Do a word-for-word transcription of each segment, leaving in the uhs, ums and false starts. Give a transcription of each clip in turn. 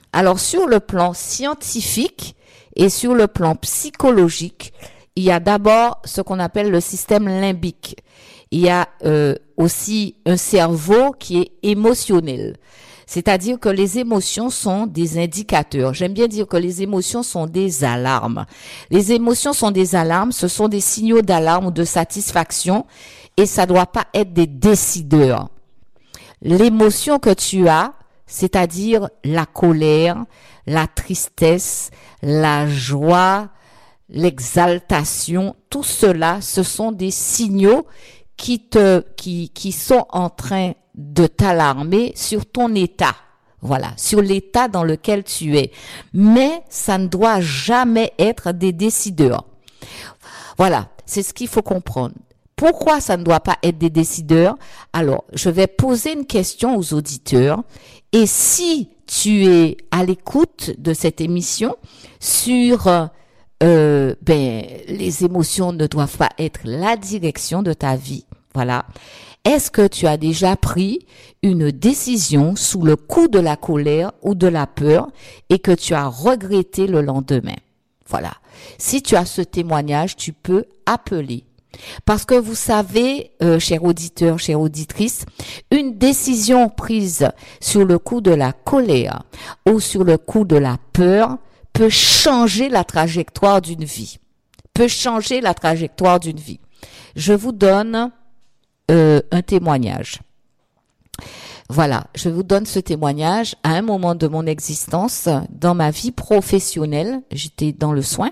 Alors, sur le plan scientifique et sur le plan psychologique, il y a d'abord ce qu'on appelle le système limbique. Il y a euh, aussi un cerveau qui est émotionnel. C'est-à-dire que les émotions sont des indicateurs. J'aime bien dire que les émotions sont des alarmes. Les émotions sont des alarmes, ce sont des signaux d'alarme ou de satisfaction et ça doit pas être des décideurs. L'émotion que tu as, c'est-à-dire la colère, la tristesse, la joie, l'exaltation, tout cela, ce sont des signaux qui te, qui, qui sont en train de t'alarmer sur ton état. Voilà, sur l'état dans lequel tu es. Mais ça ne doit jamais être des décideurs. Voilà, c'est ce qu'il faut comprendre. Pourquoi ça ne doit pas être des décideurs? Alors, je vais poser une question aux auditeurs. Et si tu es à l'écoute de cette émission sur euh, ben les émotions ne doivent pas être la direction de ta vie. Voilà. Est-ce que tu as déjà pris une décision sous le coup de la colère ou de la peur et que tu as regretté le lendemain? Voilà. Si tu as ce témoignage, tu peux appeler. Parce que vous savez, euh, chers auditeurs, chères auditrices, une décision prise sur le coup de la colère ou sur le coup de la peur peut changer la trajectoire d'une vie. Peut changer la trajectoire d'une vie. Je vous donne euh, un témoignage. Voilà, je vous donne ce témoignage à un moment de mon existence, dans ma vie professionnelle. J'étais dans le soin.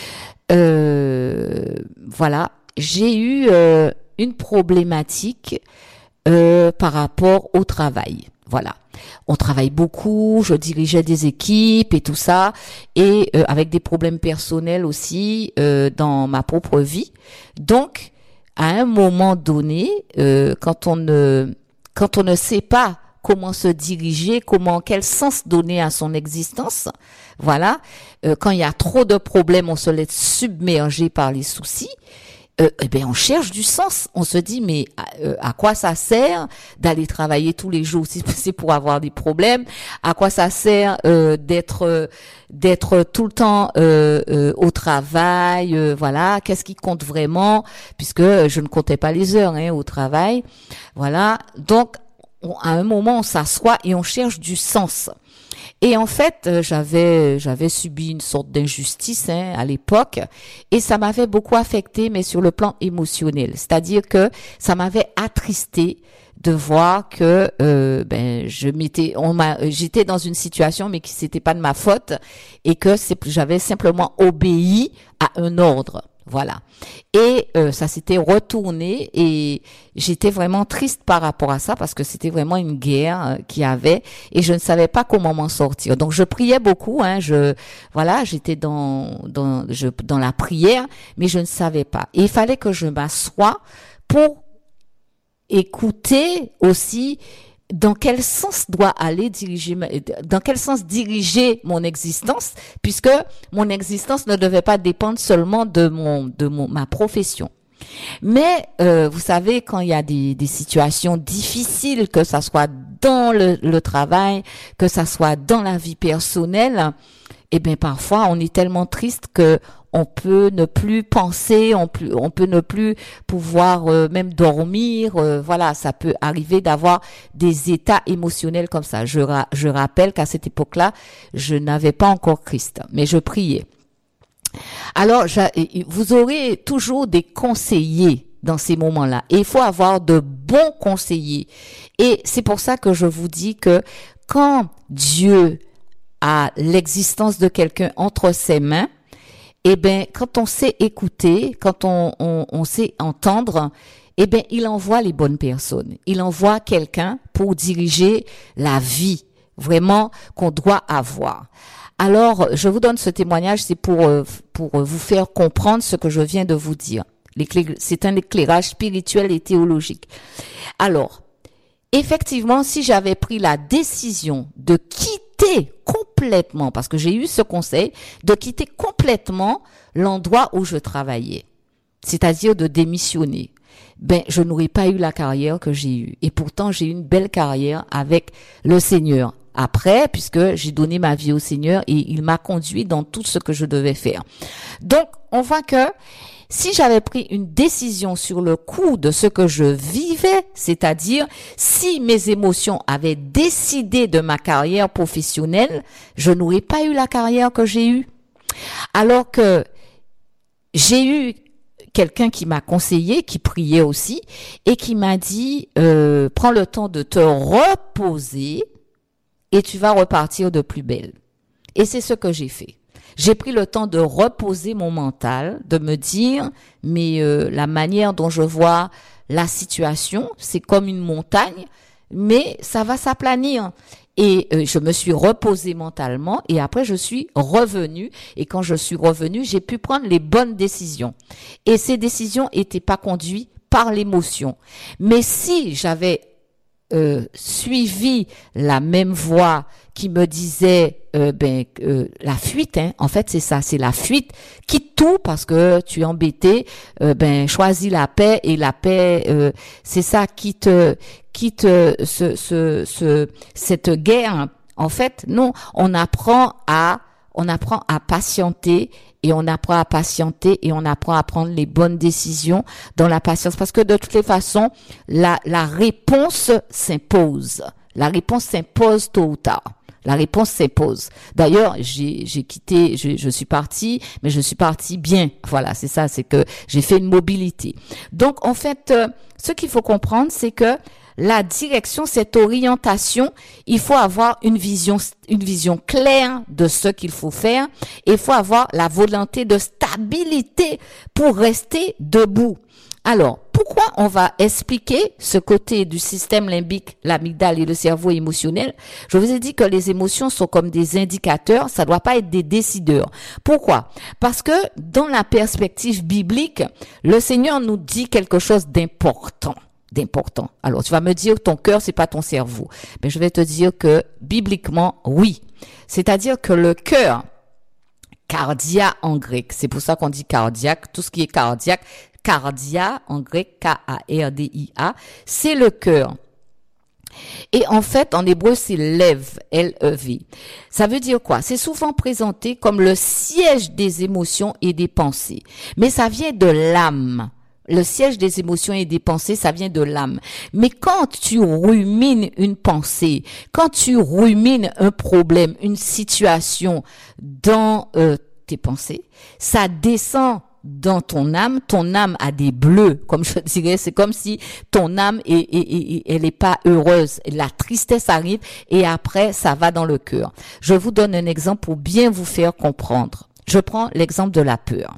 Euh, voilà. J'ai eu euh, une problématique euh, par rapport au travail. Voilà. On travaille beaucoup, je dirigeais des équipes et tout ça, et euh, avec des problèmes personnels aussi euh, dans ma propre vie. Donc, à un moment donné, euh, quand on ne quand on ne sait pas comment se diriger, comment quel sens donner à son existence, voilà, euh, quand il y a trop de problèmes, on se laisse submerger par les soucis. Euh, eh ben on cherche du sens. On se dit mais euh, à quoi ça sert d'aller travailler tous les jours si c'est pour avoir des problèmes? À quoi ça sert euh, d'être euh, d'être tout le temps euh, euh, au travail? euh, Voilà, qu'est-ce qui compte vraiment? Puisque je ne comptais pas les heures hein, au travail. Voilà. Donc on, à un moment on s'assoit et on cherche du sens. Et en fait, euh, j'avais j'avais subi une sorte d'injustice hein, à l'époque et ça m'avait beaucoup affecté, mais sur le plan émotionnel. C'est-à-dire que ça m'avait attristé de voir que euh, ben je m'étais on m'a j'étais dans une situation mais qui c'était pas de ma faute et que c'est j'avais simplement obéi à un ordre. Voilà. Et euh, ça s'était retourné et j'étais vraiment triste par rapport à ça parce que c'était vraiment une guerre euh, qu'il y avait et je ne savais pas comment m'en sortir. Donc je priais beaucoup, hein, je voilà, j'étais dans dans je dans la prière, mais je ne savais pas. Et il fallait que je m'assoie pour écouter aussi dans quel sens doit aller diriger, dans quel sens diriger mon existence, puisque mon existence ne devait pas dépendre seulement de mon, de mon, ma profession. Mais euh, vous savez, quand il y a des, des situations difficiles, que ça soit dans le, le travail, que ça soit dans la vie personnelle, eh bien parfois on est tellement triste que on peut ne plus penser, on peut, on peut ne plus pouvoir euh, même dormir. Euh, voilà, ça peut arriver d'avoir des états émotionnels comme ça. Je, ra- je rappelle qu'à cette époque-là, je n'avais pas encore Christ, mais je priais. Alors, vous aurez toujours des conseillers dans ces moments-là. Et il faut avoir de bons conseillers. Et c'est pour ça que je vous dis que quand Dieu a l'existence de quelqu'un entre ses mains, eh ben, quand on sait écouter, quand on, on, on sait entendre, eh ben, il envoie les bonnes personnes. Il envoie quelqu'un pour diriger la vie, vraiment, qu'on doit avoir. Alors, je vous donne ce témoignage, c'est pour, pour vous faire comprendre ce que je viens de vous dire. C'est un éclairage spirituel et théologique. Alors, effectivement, si j'avais pris la décision de quitter complètement, parce que j'ai eu ce conseil, de quitter complètement l'endroit où je travaillais, c'est-à-dire de démissionner, ben, je n'aurais pas eu la carrière que j'ai eue. Et pourtant, j'ai eu une belle carrière avec le Seigneur. après, puisque j'ai donné ma vie au Seigneur et il m'a conduit dans tout ce que je devais faire. Donc, on voit que si j'avais pris une décision sur le coup de ce que je vivais, c'est-à-dire si mes émotions avaient décidé de ma carrière professionnelle, je n'aurais pas eu la carrière que j'ai eue. Alors que j'ai eu quelqu'un qui m'a conseillé, qui priait aussi, et qui m'a dit, euh, prends le temps de te reposer et tu vas repartir de plus belle. Et c'est ce que j'ai fait. J'ai pris le temps de reposer mon mental, de me dire, mais euh, la manière dont je vois la situation, c'est comme une montagne, mais ça va s'aplanir. Et euh, je me suis reposée mentalement et après je suis revenue. Et quand je suis revenue, j'ai pu prendre les bonnes décisions. Et ces décisions n'étaient pas conduites par l'émotion. Mais si j'avais euh, suivi la même voie qui me disait euh, ben euh, la fuite, hein, en fait c'est ça, c'est la fuite, quitte tout parce que tu es embêté, euh, ben choisis la paix et la paix, euh, c'est ça qui te quitte ce, ce, ce, cette guerre. En fait, non, on apprend à, on apprend à patienter et on apprend à patienter et on apprend à prendre les bonnes décisions dans la patience parce que de toutes les façons, la, la réponse s'impose. La réponse s'impose tôt ou tard. La réponse s'impose. D'ailleurs, j'ai, j'ai quitté, je, je suis partie, mais je suis partie bien. Voilà, c'est ça, c'est que j'ai fait une mobilité. Donc, en fait, euh, ce qu'il faut comprendre, c'est que la direction, cette orientation, il faut avoir une vision, une vision claire de ce qu'il faut faire et il faut avoir la volonté de stabilité pour rester debout. Alors, pourquoi on va expliquer ce côté du système limbique, l'amygdale et le cerveau émotionnel? Je vous ai dit que les émotions sont comme des indicateurs, ça doit pas être des décideurs. Pourquoi? Parce que dans la perspective biblique, le Seigneur nous dit quelque chose d'important. d'important. Alors, tu vas me dire que ton cœur, c'est pas ton cerveau. Mais je vais te dire que, bibliquement, oui. C'est-à-dire que le cœur, cardia en grec, c'est pour ça qu'on dit cardiaque, tout ce qui est cardiaque, cardia en grec, K A R D I A, c'est le cœur. Et en fait, en hébreu, c'est lev, L E V. Ça veut dire quoi? C'est souvent présenté comme le siège des émotions et des pensées. Mais ça vient de l'âme. Le siège des émotions et des pensées, ça vient de l'âme. Mais quand tu rumines une pensée, quand tu rumines un problème, une situation dans euh, tes pensées, ça descend dans ton âme. Ton âme a des bleus, comme je dirais. C'est comme si ton âme, est, est, est, elle est pas heureuse. La tristesse arrive et après, ça va dans le cœur. Je vous donne un exemple pour bien vous faire comprendre. Je prends l'exemple de la peur.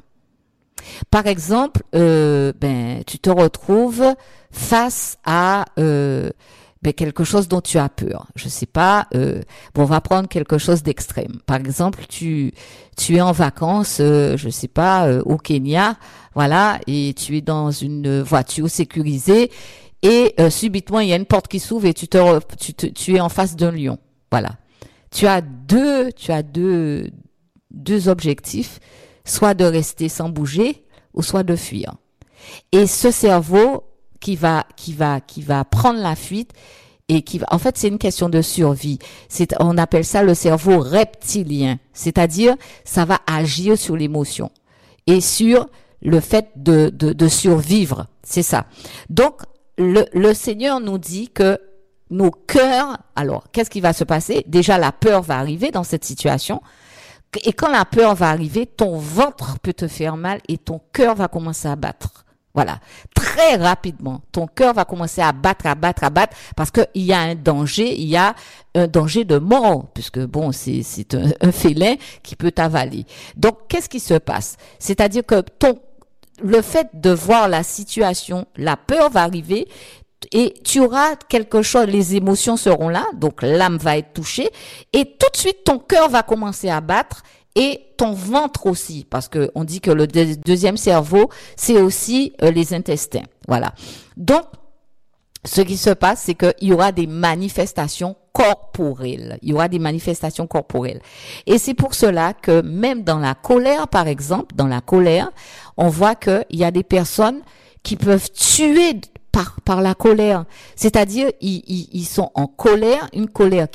Par exemple, euh, ben tu te retrouves face à euh, ben quelque chose dont tu as peur. Je sais pas. Euh, bon, on va prendre quelque chose d'extrême. Par exemple, tu tu es en vacances, euh, je sais pas, euh, au Kenya, voilà, et tu es dans une voiture sécurisée et euh, subitement il y a une porte qui s'ouvre et tu te re, tu, te, tu es en face d'un lion. Voilà. Tu as deux tu as deux deux objectifs. Soit de rester sans bouger, ou soit de fuir. Et ce cerveau qui va, qui va, qui va prendre la fuite et qui va, en fait, c'est une question de survie. C'est, on appelle ça le cerveau reptilien. C'est-à-dire, ça va agir sur l'émotion et sur le fait de, de, de survivre. C'est ça. Donc, le, le Seigneur nous dit que nos cœurs, alors, qu'est-ce qui va se passer? Déjà, la peur va arriver dans cette situation. Et quand la peur va arriver, ton ventre peut te faire mal et ton cœur va commencer à battre. Voilà. Très rapidement, ton cœur va commencer à battre, à battre, à battre parce que il y a un danger, il y a un danger de mort puisque bon, c'est, c'est un, un félin qui peut t'avaler. Donc, qu'est-ce qui se passe? C'est-à-dire que ton, le fait de voir la situation, la peur va arriver, et tu auras quelque chose, les émotions seront là, donc l'âme va être touchée, et tout de suite ton cœur va commencer à battre, et ton ventre aussi, parce que on dit que le deux, deuxième cerveau, c'est aussi euh, les intestins. Voilà. Donc, ce qui se passe, c'est qu'il y aura des manifestations corporelles. Il y aura des manifestations corporelles. Et c'est pour cela que même dans la colère, par exemple, dans la colère, on voit qu'il y a des personnes qui peuvent tuer par par la colère, c'est-à-dire ils, ils ils sont en colère, une colère qui va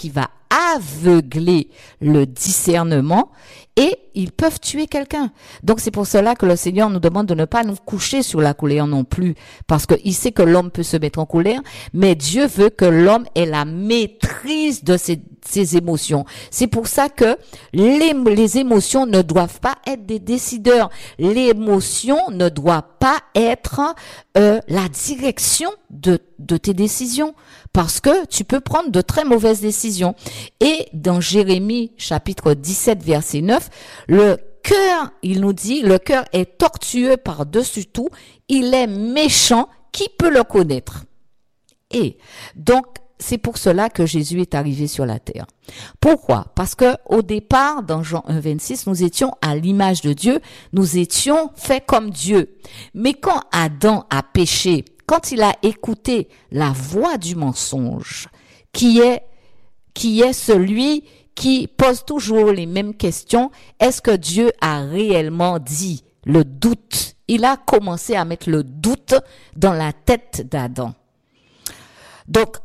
aveugler le discernement et ils peuvent tuer quelqu'un. Donc c'est pour cela que le Seigneur nous demande de ne pas nous coucher sur la colère non plus, parce qu'il sait que l'homme peut se mettre en colère, mais Dieu veut que l'homme ait la maîtrise de ses, ses émotions. C'est pour ça que les, les émotions ne doivent pas être des décideurs. L'émotion ne doit pas être euh, la direction de, de tes décisions, parce que tu peux prendre de très mauvaises décisions. Et dans Jérémie chapitre dix-sept verset neuf, le cœur, il nous dit, le cœur est tortueux par-dessus tout, il est méchant, qui peut le connaître? Et donc, c'est pour cela que Jésus est arrivé sur la terre. Pourquoi? Parce que au départ, dans Jean un vingt-six, nous étions à l'image de Dieu, nous étions faits comme Dieu. Mais quand Adam a péché, quand il a écouté la voix du mensonge, qui est, qui est celui qui pose toujours les mêmes questions, est-ce que Dieu a réellement dit? Le doute. Il a commencé à mettre le doute dans la tête d'Adam. Donc,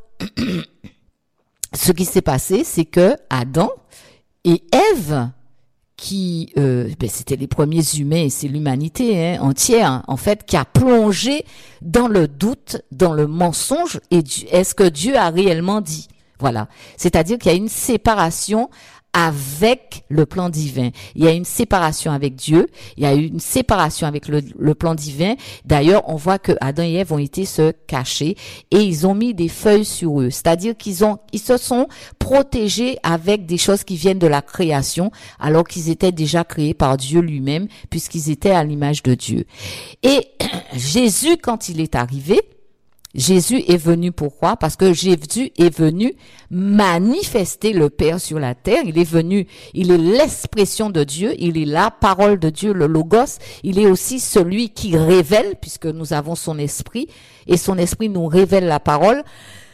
ce qui s'est passé, c'est que Adam et Ève, qui, euh, ben c'était les premiers humains, c'est l'humanité hein, entière, en fait, qui a plongé dans le doute, dans le mensonge, et est-ce que Dieu a réellement dit? Voilà. C'est-à-dire qu'il y a une séparation avec le plan divin. Il y a une séparation avec Dieu, il y a une séparation avec le, le plan divin. D'ailleurs, on voit que Adam et Ève ont été se cacher et ils ont mis des feuilles sur eux. C'est-à-dire qu'ils ont, ils se sont protégés avec des choses qui viennent de la création, alors qu'ils étaient déjà créés par Dieu lui-même, puisqu'ils étaient à l'image de Dieu. Et Jésus, quand il est arrivé, Jésus est venu pourquoi? Parce que Jésus est venu manifester le Père sur la terre. Il est venu, il est l'expression de Dieu, il est la parole de Dieu, le Logos. Il est aussi celui qui révèle, puisque nous avons son esprit, et son esprit nous révèle la parole.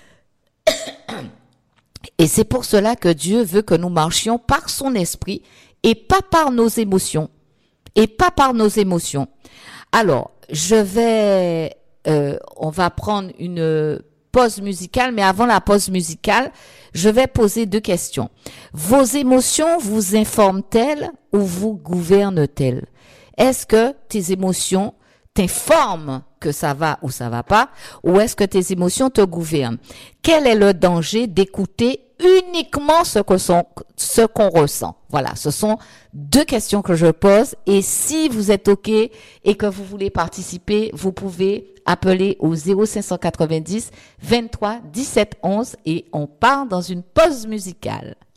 Et c'est pour cela que Dieu veut que nous marchions par son esprit et pas par nos émotions. Et pas par nos émotions. Alors, je vais... Euh, on va prendre une pause musicale, mais avant la pause musicale, je vais poser deux questions. Vos émotions vous informent-elles ou vous gouvernent-elles? Est-ce que tes émotions t'informent que ça va ou ça va pas, ou est-ce que tes émotions te gouvernent? Quel est le danger d'écouter uniquement ce que sont, ce qu'on ressent? Voilà, ce sont deux questions que je pose, et si vous êtes OK et que vous voulez participer, vous pouvez appeler au zéro cinq cent quatre-vingt-dix vingt-trois dix-sept onze et on part dans une pause musicale.